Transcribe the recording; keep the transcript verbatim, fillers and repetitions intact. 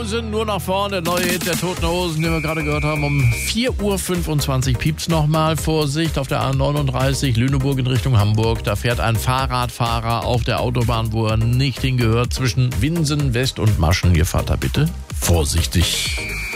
Sind nur nach vorne, neue Hit der Toten Hosen, den wir gerade gehört haben. Um vier Uhr fünfundzwanzig piept's nochmal. Vorsicht auf der A neununddreißig, Lüneburg in Richtung Hamburg. Da fährt ein Fahrradfahrer auf der Autobahn, wo er nicht hingehört, zwischen Winsen, West und Maschen. Ihr fahrt da bitte vorsichtig.